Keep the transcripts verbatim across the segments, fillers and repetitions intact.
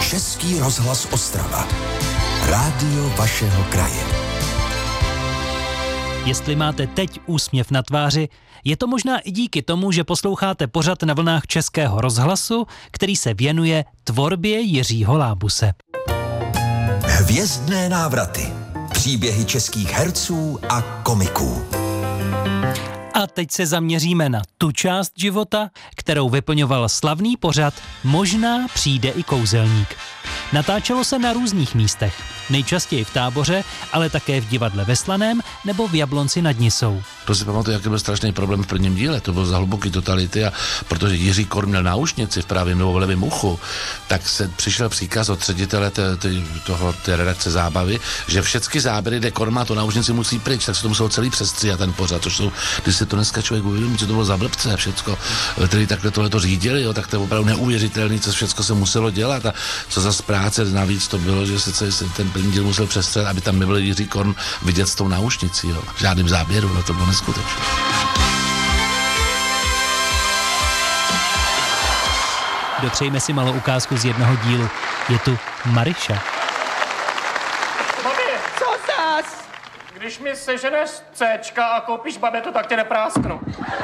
Český rozhlas Ostrava. Rádio vašeho kraje. Jestli máte teď úsměv na tváři, je to možná i díky tomu, že posloucháte pořad na vlnách Českého rozhlasu, který se věnuje tvorbě Jiřího Lábuse. Hvězdné návraty. Příběhy českých herců a komiků. A teď se zaměříme na tu část života, kterou vyplňoval slavný pořad Možná přijde i kouzelník. Natáčelo se na různých místech, nejčastěji v Táboře, ale také v divadle ve Slaném nebo v Jablonci nad Nisou. To si pamatuju, jaký byl strašný problém v prvním díle, to bylo za hluboký totality a protože Jiří Korn měl náušnici v pravém nebo v levém uchu, tak se přišel příkaz od ředitele té, té, toho, té redakce zábavy, že všechny záběry, kde Korn má to náušnici, musí pryč, tak se to muselo celý přestříhat ten pořad, což jsou, když se to dneska člověk uvědomí, co to bylo za blbce, všecko, který takhle tohle to řídili, jo, tak to je opravdu neuvěřitelný, co všechno se muselo dělat a co za práce navíc to bylo, že se celý ten první díl musel přestřelit, aby tam nebyl Jiří Korn vidět s tou náušnicí, jo. Žádným záběru, no to bylo neskutečné. Dopřejme si malou ukázku z jednoho dílu. Je tu Mariša. Mami, co zas? Když mi seženeš Cčka a koupíš babetu, tak tě neprásknu.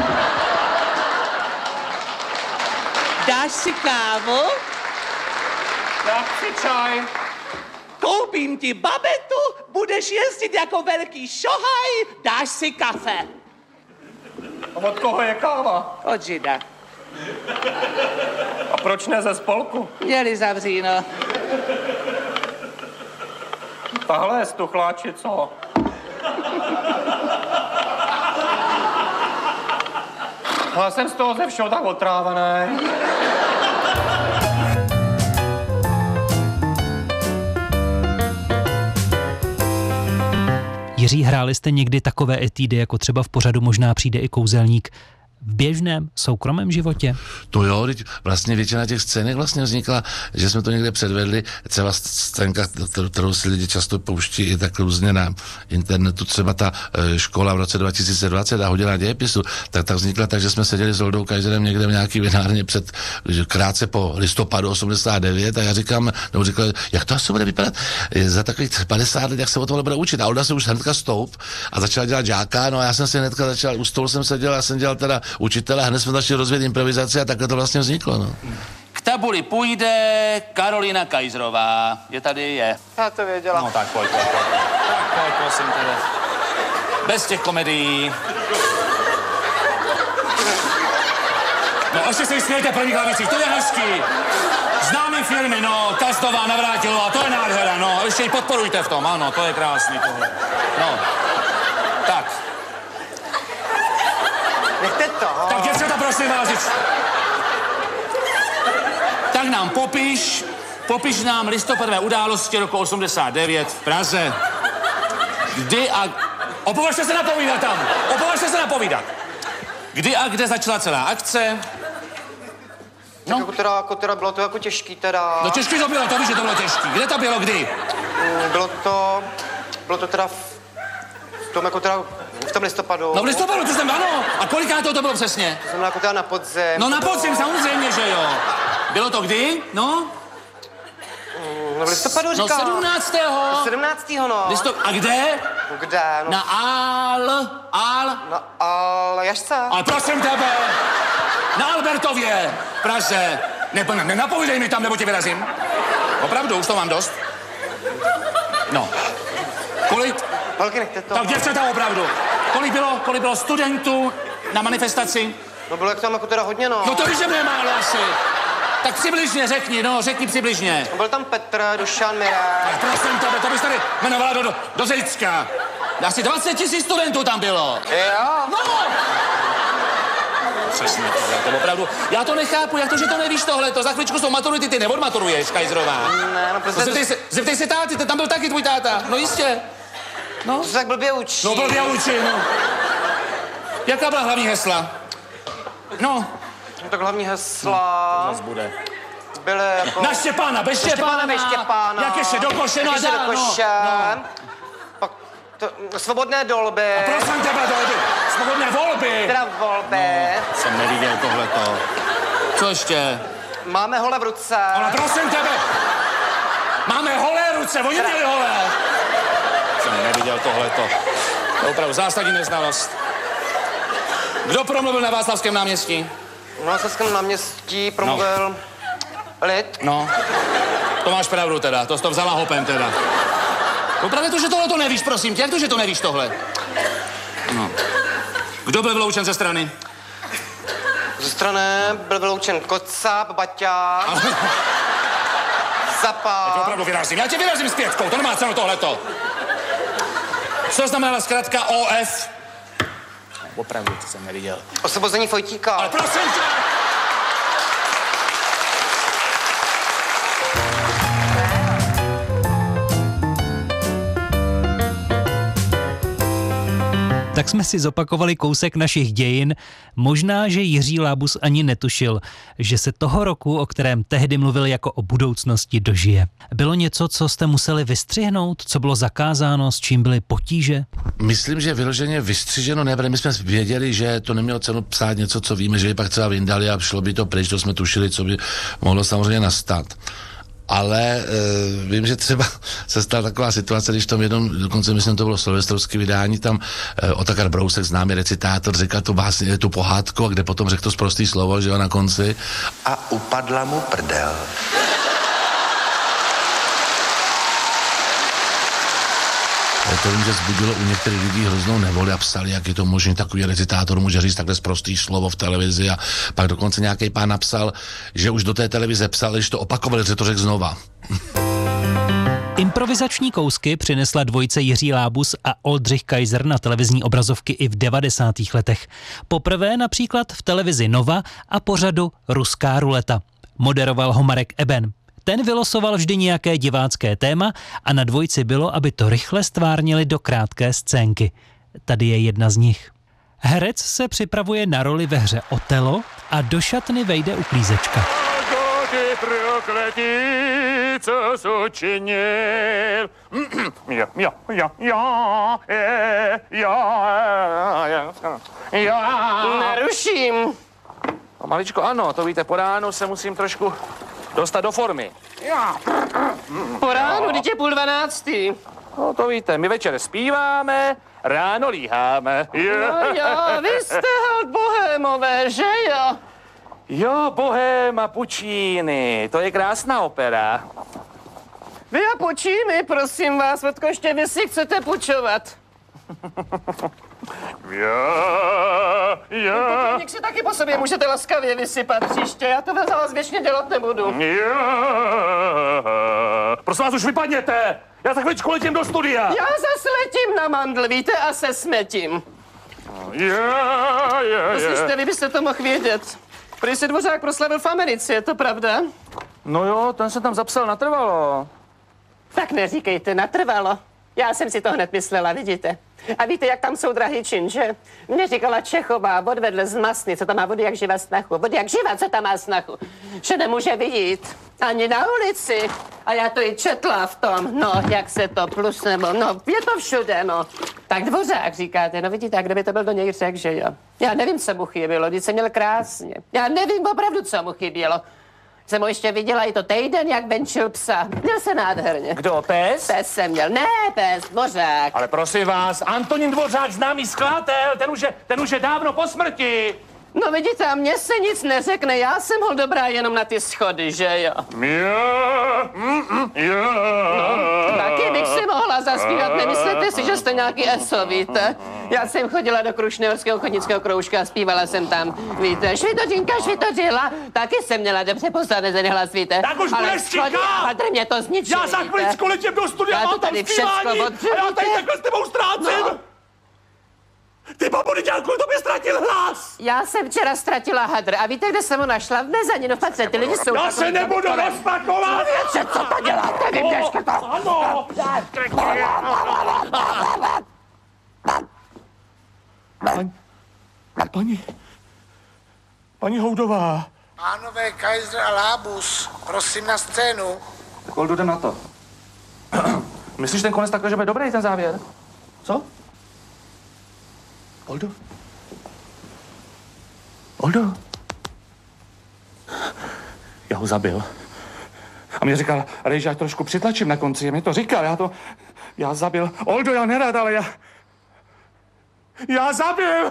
Dáš si kávu? Já chci čaj. Koupím ti babetu, budeš jezdit jako velký šohaj, dáš si kafe. A od koho je káva? Od žida. A proč ne ze spolku? Měli zavříno. Tahle je stuchláči, co? Já jsem z toho ze všeho tak otrávaný. Jiří, hráli jste někdy takové etudy, jako třeba v pořadu Možná přijde i kouzelník, v běžném, soukromém životě? To jo, vlastně většina těch scének vlastně vznikla, že jsme to někde předvedli, třeba scénka, kterou si lidi často pouští i tak různě na internetu, třeba ta škola v roce dva tisíce dvacet a hodina dějepisu, tak ta vznikla tak, že jsme seděli s Oldou Kaiserem někde v nějaký vinárně před krátce po listopadu osmdesát devět a já říkám, nebo říkal, jak to asi bude vypadat za takových padesát let, jak se o tomhle bude učit. A Olda se už hnedka stoup a začala dělat žáka, no a já jsem si hnedka začal, u stolu jsem seděl, já jsem dělal teda učitele, hned jsme začali rozvíjet improvizaci a takhle to vlastně vzniklo, no. K tabuli půjde Karolina Kajzrová. Je tady, je. Já to věděla. No tak pojď, pojď, pojď. Tak pojď, prosím tebe. Bez těch komedií. No ještě se smějte první hlavici, to je hezký. Známý filmy, no, Kastová, Navrátilová, to je nádhera, no. Ještě ji podporujte v tom, ano, to je krásný tohle. No, tak. Nechte to. Tak děvčata, prosím vás, tak nám popiš, popiš nám listopadové události roku osmdesát devět v Praze. Kdy a... Opovažte se napovídat tam, opovažte se napovídat. Kdy a kde začala celá akce? No. Jako teda, jako teda bylo to jako těžký teda. No těžký to bylo, to víš, že to bylo těžký. Kde to bylo, kdy? Bylo to, bylo to teda v tom jako teda v tom listopadu. No v listopadu, to jsem, ano. A koliká to bylo přesně? To znamená jako teda na podzim. No na podzim, samozřejmě, že jo. Bylo to kdy? No? No v listopadu říkal. No sedmnáctého. sedmnáctého no. Listop... A kde? No kde? No. Na Al... Al... Na Aljašce. Ale prosím tebe. Na Albertově, v Praze. Ne, ne, nenapovídej mi tam, nebo tě vyrazím. Opravdu, už to mám dost. No. Kolik... Holky, nechte to. Tak děvčata, opravdu. Kolik bylo, kolik bylo studentů na manifestaci? No bylo jak tam jako teda hodně, no. No to víš, že mě málo asi. Tak přibližně řekni, no, řekni přibližně. No byl tam Petr, Dušan, Mirek. Tak prosím tebe, to bys tady jmenovala do, do, do Zicka. Asi dvacet tisíc studentů tam bylo. Jo. No! Přesně tohle, to opravdu. Já to nechápu, jak to, že to nevíš tohle, to za chvíličku jsou maturity, ty neodmaturuješ, Kajzrová. Ne, no prostě... No, zeptej, se, zeptej se táty, tam byl taky tvůj táta, no jistě. No. To se tak blbě učí. No blbě učí, no. Jaká byla hlavní hesla? No. No tak hlavní hesla... No, to zase bude. Byly jako... Na Štěpána, bez Štěpána. Bez Štěpána. Jak ještě do koše, no a ještě dál, do koše. No, no. Pak to, svobodné dolby. A prosím tebe, dolby. Svobodné volby. Teda volby. No, jsem neviděl tohleto. Co ještě? Máme hole v ruce. Ale prosím tebe. Máme holé ruce, oni měli holé. Jsem neviděl tohleto. To je opravdu zásadní neznalost. Kdo promluvil na Václavském náměstí? Na Václavském náměstí promluvil no. Lid. No, to máš pravdu teda, to jsi to vzala hopem teda. Opravdu to, že tohle to nevíš, prosím tě, jak to, že to nevíš tohle? No. Kdo byl vyloučen ze strany? Ze strany byl vyloučen Kocáb, Baťa, Zapa. Já tě opravdu vyrazím, já tě vyrazím s pětkou, to nemá cenu tohleto. Co znamenala zkrátka O F? Opravdu, to jsem neviděl. Osvobození Fojtíka. Ale prosím tě! Tak jsme si zopakovali kousek našich dějin. Možná, že Jiří Lábus ani netušil, že se toho roku, o kterém tehdy mluvil jako o budoucnosti, dožije. Bylo něco, co jste museli vystřihnout? Co bylo zakázáno? S čím byly potíže? Myslím, že vyloženě vystřiženo nebylo. My jsme věděli, že to nemělo cenu psát něco, co víme, že by pak třeba vyndali a šlo by to pryč, to jsme tušili, co by mohlo samozřejmě nastat. Ale e, vím, že třeba se stala taková situace, když tam jednom, dokonce myslím, to bylo silvestrovské vydání, tam e, Otakar Brousek, známý recitátor, říkal tu básni, tu pohádku, a kde potom řekl to sprostý slovo, že jo, na konci. A upadla mu prdel. To vím, že vzbudilo u některých lidí hroznou nevoli a psali, jak je to možné, takový recitátor může říct takhle sprostý slovo v televizi, a pak dokonce nějaký pán napsal, že už do té televize psal, že to opakovali, že to řekl znova. Improvizační kousky přinesla dvojice Jiří Lábus a Oldřich Kaiser na televizní obrazovky i v devadesátých letech. Poprvé například v televizi Nova a pořadu Ruská ruleta. Moderoval ho Marek Eben. Ten vylosoval vždy nějaké divácké téma a na dvojici bylo, aby to rychle stvárnili do krátké scénky. Tady je jedna z nich. Herec se připravuje na roli ve hře Otelo a do šatny vejde uklízečka. Co jsi učinil? Jo, jo, jo, jo, je, jo, jo, jo. Neruším. No, maličko, ano, to víte, po ránu se musím trošku dostat do formy. Po ránu, teď je půl dvanáctý. No, to víte, my večer zpíváme, ráno líháme. No jo, vy jste halt bohémové, že jo? Jo, Bohéma Puccini, to je krásná opera. Vy a Puccini, prosím vás, Vodko, ještě vy si chcete půjčovat. Jo, jo. Pokojník si taky po sobě můžete laskavě vysypat příště, já to za vás věčně dělat nebudu. Jo. Prosím vás, už vypadněte. Já za chviličku letím do studia. Já zase letím na mandl, víte, a se smetím. Jo, jo, jo. Slyšte, vy byste to mohl vědět. Prý si Dvořák proslavil v Americe, je to pravda? No jo, ten se tam zapsal natrvalo. Tak neříkejte, natrvalo. Já jsem si to hned myslela, vidíte. A víte, jak tam jsou drahý čin, že? Mně říkala Čechová, odvedle z Masny, co tam má vody jak živa snachu. Vody jak živa, co tam má snachu. Že nemůže vyjít. Ani na ulici. A já to i četla v tom, no, jak se to plus nebo, no, je to všude, no. Tak Dvořák říkáte, no vidíte, jak kdyby to byl do něj řek, že jo. Já nevím, co mu chybělo, když jsem měl krásně. Já nevím opravdu, co mu chybělo. Jsem ho ještě viděla i to týden, jak venčil psa. Měl se nádherně. Kdo, pes? Pes jsem měl. Ne, pes, Dvořák. Ale prosím vás, Antonín Dvořák, známý skladatel, ten už je, ten už je dávno po smrti. No vidíte, a mně se nic neřekne, já jsem ho dobrá jenom na ty schody, že jo? Jo, mm, mm, jo. No, taky bych si mohla zaspívat, nemyslete si, že jste nějaký eso, víte? Já jsem chodila do Krušnohorského chodnického kroužka a zpívala jsem tam, víte, švitořinka švitořila, taky jsem měla dobře posazený hlas, víte? Tak už budeš schody a hadr mě to zničili, Já za chviličku letím do studia, já mám to tam tady zpívání všecko a já tady takhle s tebou ztrácím. No. Ty babu, dělku, to by ztratil hlas. Já jsem včera ztratila hadr a víte, kde jsem ho našla? V mezaninu, v patře, ty lidi jsou... Já se nebudu rozpakovat. Co to děláte, vy běžte to? Ano. Paní, paní, paní Houdová. Pánové Kaiser a Lábus, prosím na scénu. Tak Oldo, jde na to. Myslíš ten konec takhle, že bude dobrý ten závěr? Co? Oldo? Oldo? Já ho zabil. A mě říkal, Rejže, ať trošku přitlačím na konci. Mi to říkal, já to, já zabil. Oldo, já nerad, ale já, já zabil!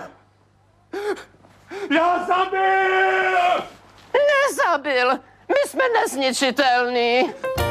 Já zabil! Nezabil! My jsme nezničitelní.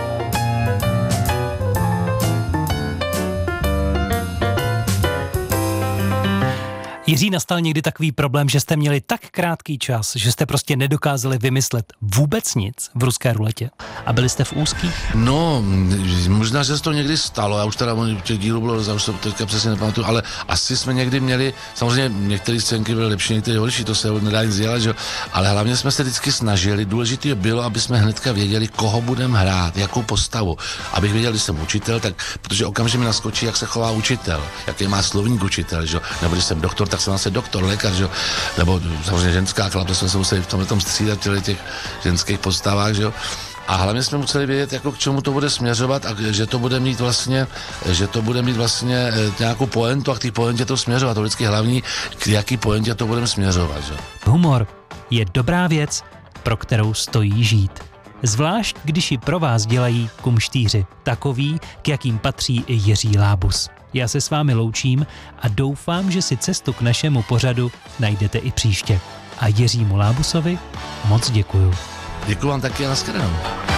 Jiří, nastal někdy takový problém, že jste měli tak krátký čas, že jste prostě nedokázali vymyslet vůbec nic v ruské ruletě a byli jste v úzkých? No, možná, že se to někdy stalo, já už teda těch dílů bylo, já už to teďka přesně nepamatuju, ale asi jsme někdy měli, samozřejmě některé scénky byly lepší, některé horší, to se nedá nic dělat, že? Ale hlavně jsme se vždycky snažili, důležité bylo, aby jsme hnedka věděli, koho budeme hrát, jakou postavu. Abych věděl, když jsem učitel, tak protože okamžitě mi naskočí, jak se chová učitel, jaký má slovník učitel, že? Nebo když jsem doktor, tak jsem zase doktor, lékař, že? Nebo samozřejmě ženská, chlap, to jsme se museli v tomhle tom střídat těch ženských postavách, že? A hlavně jsme museli vědět, jako k čemu to bude směřovat a že to bude mít vlastně, že to bude mít vlastně nějakou pointu a k té pointě to směřovat. To vždycky hlavní, k jaký pointě to budeme směřovat. Že? Humor je dobrá věc, pro kterou stojí žít. Zvlášť, když ji pro vás dělají kumštýři, takový, k jakým patří i Jiří Lábus. Já se s vámi loučím a doufám, že si cestu k našemu pořadu najdete i příště. A Jiřímu Lábusovi moc děkuju. Děkuju vám taky a nashledanou.